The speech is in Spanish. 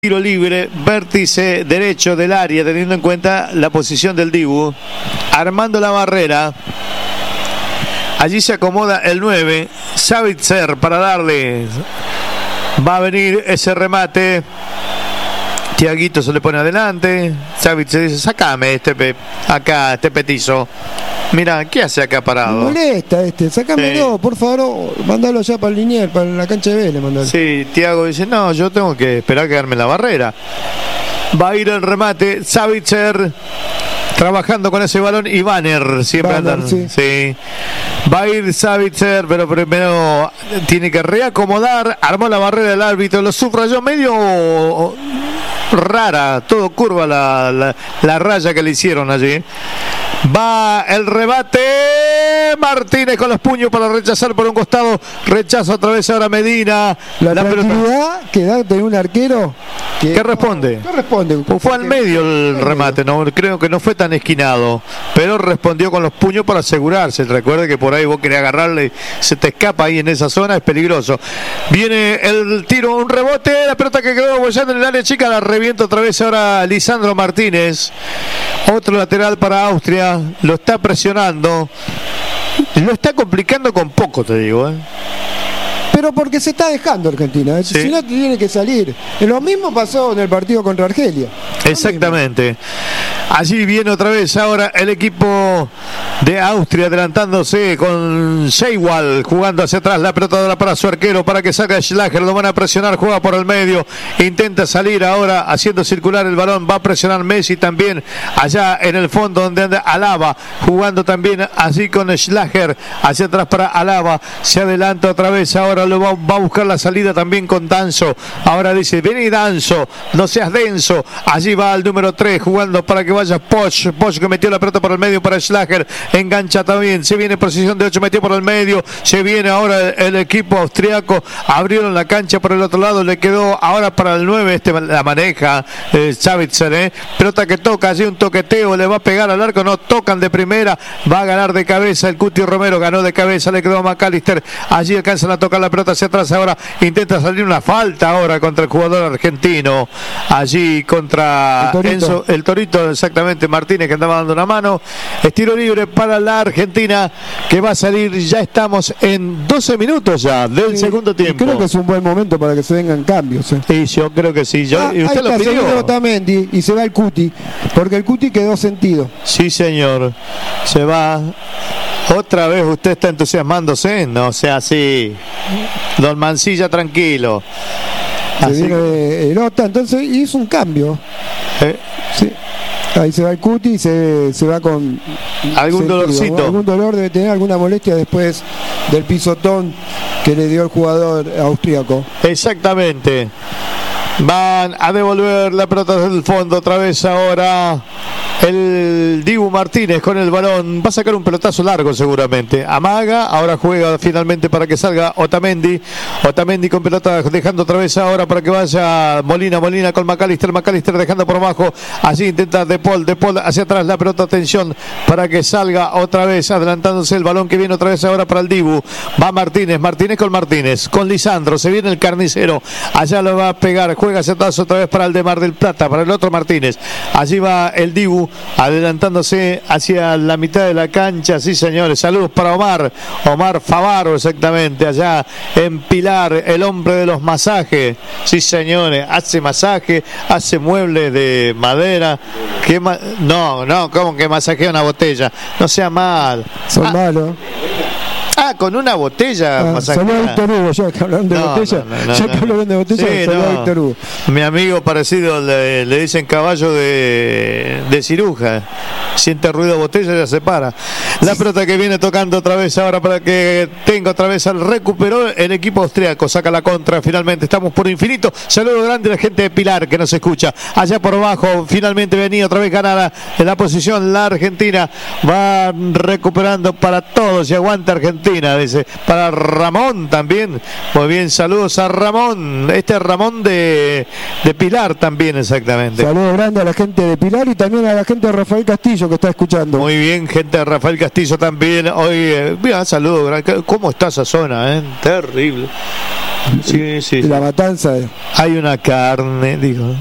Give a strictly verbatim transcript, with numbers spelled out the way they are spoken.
Tiro libre, vértice derecho del área, teniendo en cuenta la posición del Dibu. Armando la barrera. Allí se acomoda el nueve, Savitzer, para darle. Va a venir ese remate. Tiaguito se le pone adelante. Savitzer dice, sacame este pe acá, este petizo. Mira, ¿qué hace acá parado? Me molesta este, sácamelo, sí. Por favor, mandalo allá para el Linier, para la cancha de Vélez, mandalo. Sí, Tiago dice, no, yo tengo que esperar a quedarme en la barrera. Va a ir el remate, Savitzer trabajando con ese balón y Banner, siempre Banner, andan. Sí. sí. Va a ir Savitzer, pero primero tiene que reacomodar, armó la barrera del árbitro, lo subrayó medio rara, todo curva la, la, la raya que le hicieron allí. Va el rebate, Martínez con los puños para rechazar por un costado, rechaza otra vez ahora Medina. La, la tranquilidad que da de un arquero. Que, ¿Qué responde? ¿Qué responde? Pues fue al medio el remate, no creo que no fue tan esquinado, pero respondió con los puños para asegurarse. Recuerde que por ahí vos querés agarrarle, se te escapa ahí en esa zona, es peligroso. Viene el tiro, un rebote, la pelota que quedó bollando en el área chica, la revienta otra vez ahora Lisandro Martínez. Otro lateral para Austria, lo está presionando, lo está complicando con poco, te digo, ¿eh? Pero porque se está dejando Argentina, sí. Si no tiene que salir. Lo mismo pasó en el partido contra Argelia. Exactamente. Allí viene otra vez ahora el equipo de Austria adelantándose con Seiwald jugando hacia atrás, la pelota para su arquero para que salga Schlager, lo van a presionar, juega por el medio, intenta salir ahora haciendo circular el balón, va a presionar Messi también allá en el fondo donde anda Alaba, jugando también así con Schlager hacia atrás para Alaba, se adelanta otra vez ahora, lo va, va a buscar la salida también con Danzo, ahora dice, vení Danzo, no seas denso, allí va el número tres jugando para que vaya Poch, Poch que metió la pelota por el medio para Schlager, engancha también, se viene en posición de ocho, metió por el medio, se viene ahora el, el equipo austriaco, abrieron la cancha por el otro lado, le quedó ahora para el nueve, este la maneja eh, Savitzer, eh. pelota que toca, allí un toqueteo, le va a pegar al arco, no tocan de primera, va a ganar de cabeza el Cuti Romero, ganó de cabeza, le quedó a McAllister, allí alcanzan a tocar la pelota hacia atrás, ahora intenta salir una falta ahora contra el jugador argentino, allí contra el Torito, Enzo, el Torito, exactamente, Martínez que andaba dando una mano. Es tiro libre para la Argentina que va a salir, ya estamos en doce minutos ya del sí, segundo tiempo. Creo que es un buen momento para que se vengan cambios. ¿eh? Sí, yo creo que sí. Yo, ah, y usted ahí lo está, pidió. Se Otamendi y se va el Cuti, porque el Cuti quedó sentido. Sí, señor. Se va. Otra vez usted está entusiasmándose, no sea así. Don Mancilla, tranquilo. Se así viene de Elota, entonces hizo un cambio. ¿Eh? Sí. Ahí se va el Cuti y se, se va con algún sentido, dolorcito. Algún dolor, debe tener alguna molestia después del pisotón que le dio el jugador austríaco. Exactamente. Van a devolver la pelota desde el fondo otra vez ahora el Dibu Martínez con el balón, va a sacar un pelotazo largo seguramente, amaga, ahora juega finalmente para que salga Otamendi, Otamendi con pelota dejando otra vez ahora para que vaya Molina, Molina con McAllister, McAllister dejando por abajo, allí intenta De Paul, De Paul hacia atrás la pelota, atención para que salga otra vez, adelantándose el balón que viene otra vez ahora para el Dibu, va Martínez, Martínez con Martínez, con Lisandro, se viene el carnicero, allá lo va a pegar, juega hacia atrás otra vez para el de Mar del Plata, para el otro Martínez, allí va el Dibu, adelantándose hacia la mitad de la cancha, sí señores, saludos para Omar, Omar Favaro exactamente, allá en Pilar, el hombre de los masajes, sí señores, hace masaje, hace muebles de madera, ¿qué ma no, no, ¿cómo que masajea una botella? No sea mal. Son ah. malos. Ah, con una botella. Ah, saludos a Víctor Hugo, ya que hablan de no, botella. No, no, no, ya que hablan de botella, sí, saludos no. a Víctor Hugo. Mi amigo parecido le, le dicen caballo de, de ciruja. Siente ruido de botella y ya se para. La pelota que viene tocando otra vez ahora para que tenga otra vez al recuperó el equipo austriaco. Saca la contra, finalmente estamos por infinito. Saludo grande a la gente de Pilar que nos escucha. Allá por abajo, finalmente venía otra vez ganada en la posición la Argentina. Va recuperando para todos y aguanta Argentina. Argentina, dice. Para Ramón también. Muy bien, saludos a Ramón. Este es Ramón de, de Pilar también, exactamente. Saludos grandes a la gente de Pilar y también a la gente de Rafael Castillo que está escuchando. Muy bien, gente de Rafael Castillo también. Hoy, eh, mira, saludos. ¿Cómo está esa zona? Eh? Terrible. Sí, sí, sí. La matanza. Hay una carne, digo.